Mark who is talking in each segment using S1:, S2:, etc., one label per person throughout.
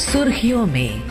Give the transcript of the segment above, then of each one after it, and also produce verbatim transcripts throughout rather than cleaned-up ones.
S1: सुर्खियों में।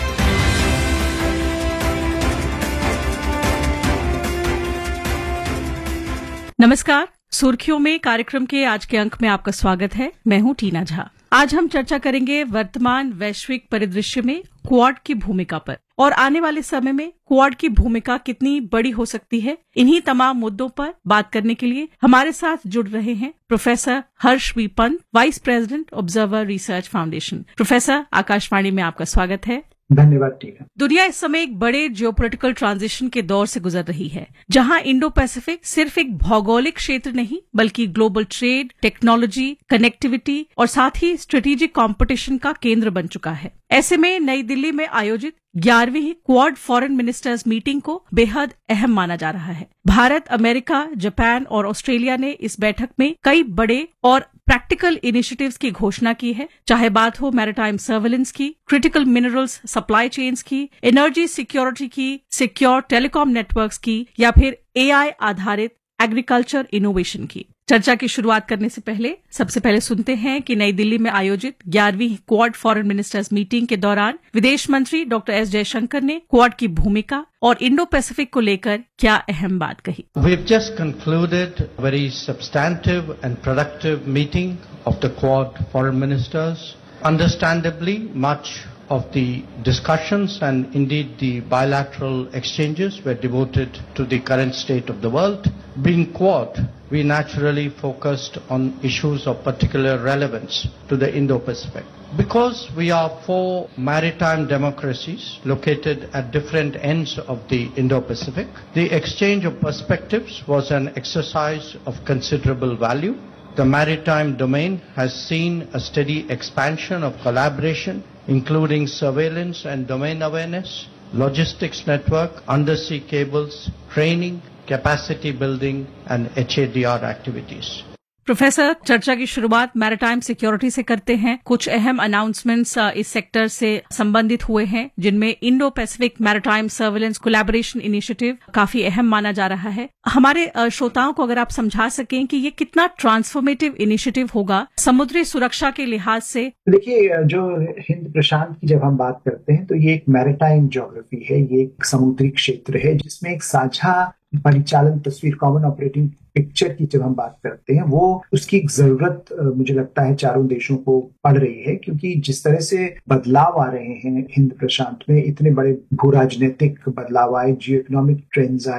S2: नमस्कार, सुर्खियों में कार्यक्रम के आज के अंक में आपका स्वागत है। मैं हूं टीना झा। आज हम चर्चा करेंगे वर्तमान वैश्विक परिदृश्य में क्वाड की भूमिका पर और आने वाले समय में क्वाड की भूमिका कितनी बड़ी हो सकती है। इन्हीं तमाम मुद्दों पर बात करने के लिए हमारे साथ जुड़ रहे हैं professor Harsh we Pant, vice president observer research foundation. Professor, Akashvani में आपका स्वागत है।
S3: धन्यवाद टीना।
S2: दुनिया इस समय एक बड़े जियोपॉलिटिकल ट्रांजिशन के दौर से गुजर रही है, जहां इंडो पैसिफिक सिर्फ एक भौगोलिक क्षेत्र नहीं बल्कि ग्लोबल ट्रेड, टेक्नोलॉजी, कनेक्टिविटी और साथ ही स्ट्रेटेजिक कंपटीशन का केंद्र बन चुका है। ऐसे में नई दिल्ली में आयोजित ग्यारहवीं क्वाड फॉरेन मिनिस्टर्स मीटिंग को बेहद अहम माना जा रहा है। भारत, अमेरिका, जापान और ऑस्ट्रेलिया ने इस बैठक में कई बड़े और प्रैक्टिकल इनिशिएटिव्स की घोषणा की है, चाहे बात हो मैरीटाइम सर्वेलेंस की, क्रिटिकल मिनरल्स सप्लाई चेन्स की, एनर्जी सिक्योरिटी की, सिक्योर टेलीकॉम नेटवर्क्स की या फिर एआई आधारित एग्रीकल्चर इनोवेशन की। चर्चा की शुरुआत करने से पहले सबसे पहले सुनते हैं कि नई दिल्ली में आयोजित ग्यारहवीं क्वाड फॉरेन मिनिस्टर्स मीटिंग के दौरान विदेश मंत्री डॉक्टर एस जयशंकर ने क्वाड की भूमिका और इंडो पैसिफिक को लेकर क्या अहम बात कही।
S4: We have just concluded a very substantive and productive meeting of the Quad foreign ministers. Understandably, much of the discussions and indeed the bilateral exchanges were devoted to the current state of the world. Being Quad, we naturally focused on issues of particular relevance to the Indo-Pacific. Because we are four maritime democracies located at different ends of the Indo-Pacific, the exchange of perspectives was an exercise of considerable value. The maritime domain has seen a steady expansion of collaboration, including surveillance and domain awareness, logistics network, undersea cables, training, capacity building and H A D R activities.
S2: Professor, चर्चा की शुरुआत maritime security से करते हैं। कुछ अहम announcements इस sector से संबंधित हुए हैं, जिनमें Indo Pacific maritime surveillance collaboration initiative काफी अहम माना जा रहा है। हमारे श्रोताओं को अगर आप समझा सकें कि ये कितना ट्रांसफॉर्मेटिव इनिशिएटिव होगा समुद्री सुरक्षा के लिहाज से।
S3: देखिए, जो हिंद प्रशांत की जब हम बात करते हैं तो ये एक मैरीटाइम ज्योग्राफी है, ये एक समुद्री क्षेत्र है जिसमें एक साझा परिचालन तस्वीर, कॉमन ऑपरेटिंग पिक्चर की जब हम बात करते हैं, वो उसकी एक जरूरत मुझे लगता है चारों देशों को पड़ रही है, क्योंकि जिस तरह से बदलाव आ रहे हैं हिंद प्रशांत में, इतने बड़े भू राजनीतिक बदलाव आए, जियो इकोनॉमिक ट्रेंड्स आए,